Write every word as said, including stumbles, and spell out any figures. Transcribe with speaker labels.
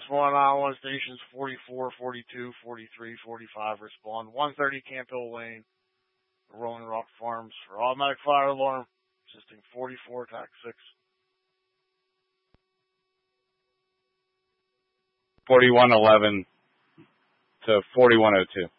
Speaker 1: one on one stations forty-four, forty-two, forty-three, forty-five respond. one thirty Camp Hill Lane, Rolling Rock Farms for automatic fire alarm, assisting forty-four, tax six.
Speaker 2: forty-one eleven to forty-one oh two.